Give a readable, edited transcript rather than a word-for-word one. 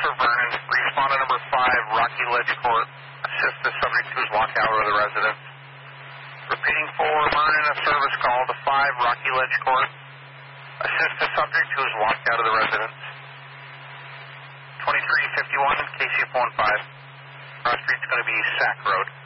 for Vernon. Respond to number 5, Rocky Ledge Court. Assist the subject who's walked out of the residence. Repeating for Vernon, a service call to 5, Rocky Ledge Court. Assist the subject who's walked out of the residence. 2351, KCF 15. Cross street's going to be Sack Road.